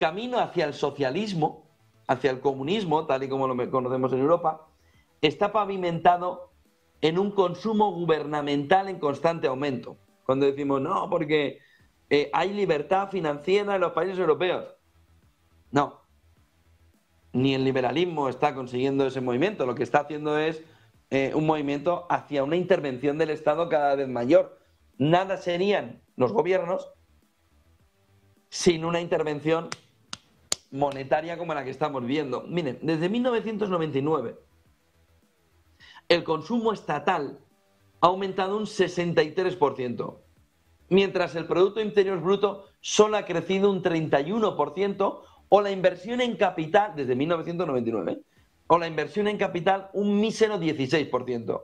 camino hacia el socialismo, hacia el comunismo, tal y como lo conocemos en Europa, está pavimentado en un consumo gubernamental en constante aumento. Cuando decimos, no, porque hay libertad financiera en los países europeos. No, ni el liberalismo está consiguiendo ese movimiento. Lo que está haciendo es un movimiento hacia una intervención del Estado cada vez mayor. Nada serían los gobiernos sin una intervención monetaria como la que estamos viendo. Miren, desde 1999 el consumo estatal ha aumentado un 63%, mientras el Producto Interior Bruto solo ha crecido un 31%, o la inversión en capital, desde 1999, o la inversión en capital un mísero 16%.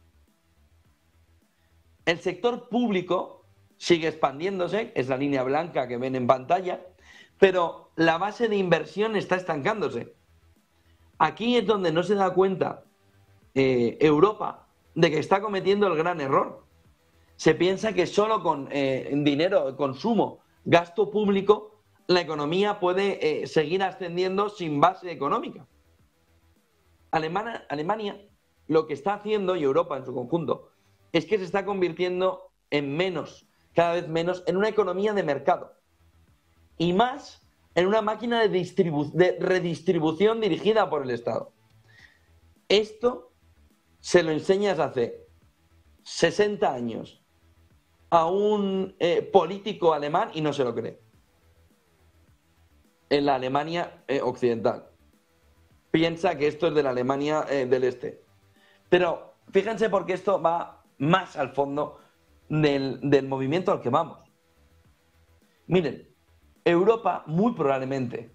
El sector público sigue expandiéndose, es la línea blanca que ven en pantalla, pero la base de inversión está estancándose. Aquí es donde no se da cuenta Europa de que está cometiendo el gran error. Se piensa que solo con dinero, consumo, gasto público, la economía puede seguir ascendiendo sin base económica. Alemania lo que está haciendo, y Europa en su conjunto, es que se está convirtiendo en menos, cada vez menos, en una economía de mercado. Y más en una máquina de redistribución dirigida por el Estado. Esto se lo enseñas hace 60 años a un político alemán y no se lo cree. En la Alemania occidental. Piensa que esto es de la Alemania del Este. Pero fíjense porque esto va más al fondo del movimiento al que vamos. Miren, Europa muy probablemente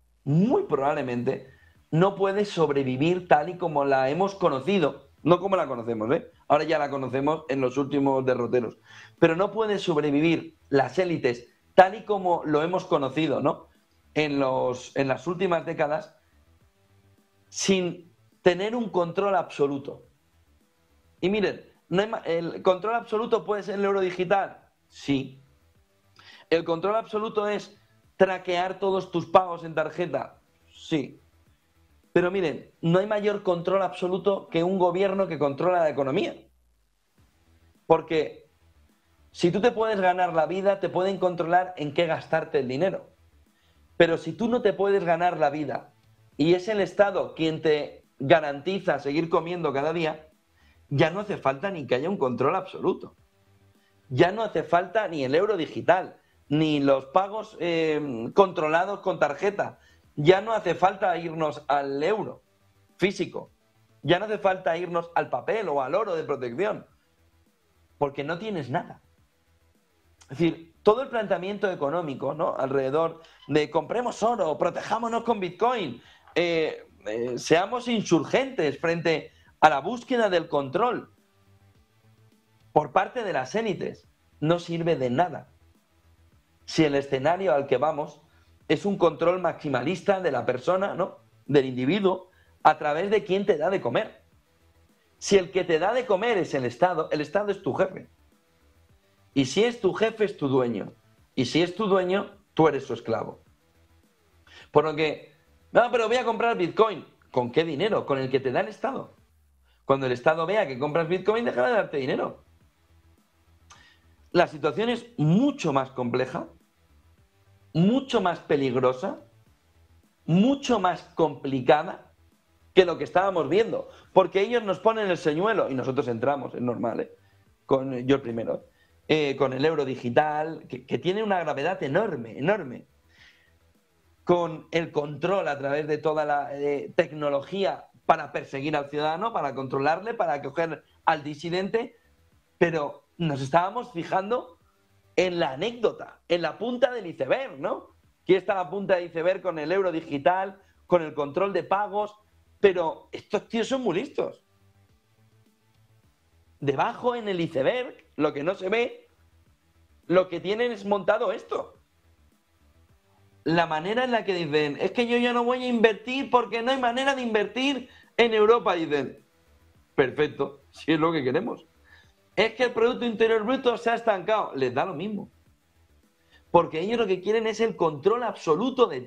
no puede sobrevivir tal y como la hemos conocido, no como la conocemos, ahora ya la conocemos en los últimos derroteros, pero no puede sobrevivir las élites tal y como lo hemos conocido, ¿no? En las últimas décadas, sin tener un control absoluto. Y miren, ¿el control absoluto puede ser el euro digital? Sí. ¿El control absoluto es traquear todos tus pagos en tarjeta? Sí. Pero miren, no hay mayor control absoluto que un gobierno que controla la economía. Porque si tú te puedes ganar la vida, te pueden controlar en qué gastarte el dinero. Pero si tú no te puedes ganar la vida y es el Estado quien te garantiza seguir comiendo cada día, ya no hace falta ni que haya un control absoluto. Ya no hace falta ni el euro digital, ni los pagos controlados con tarjeta. Ya no hace falta irnos al euro físico. Ya no hace falta irnos al papel o al oro de protección. Porque no tienes nada. Es decir, todo el planteamiento económico, ¿no?, alrededor de compremos oro, protejámonos con Bitcoin, seamos insurgentes frente a la búsqueda del control por parte de las élites, no sirve de nada si el escenario al que vamos es un control maximalista de la persona, ¿no?, del individuo, a través de quien te da de comer. Si el que te da de comer es el Estado es tu jefe. Y si es tu jefe, es tu dueño. Y si es tu dueño, tú eres su esclavo. Por lo que, no, pero voy a comprar Bitcoin. ¿Con qué dinero? Con el que te da el Estado. Cuando el Estado vea que compras Bitcoin, dejará de darte dinero. La situación es mucho más compleja, mucho más peligrosa, mucho más complicada que lo que estábamos viendo. Porque ellos nos ponen el señuelo y nosotros entramos, es normal, yo el primero, con el euro digital, que tiene una gravedad enorme, enorme. Con el control a través de toda la tecnología para perseguir al ciudadano, para controlarle, para coger al disidente, pero nos estábamos fijando en la anécdota, en la punta del iceberg, ¿no? Aquí está la punta del iceberg con el euro digital, con el control de pagos, pero estos tíos son muy listos. Debajo en el iceberg, lo que no se ve, lo que tienen es montado esto. La manera en la que dicen, es que yo ya no voy a invertir porque no hay manera de invertir en Europa, dicen, perfecto, si es lo que queremos. Es que el Producto Interior Bruto se ha estancado, les da lo mismo. Porque ellos lo que quieren es el control absoluto de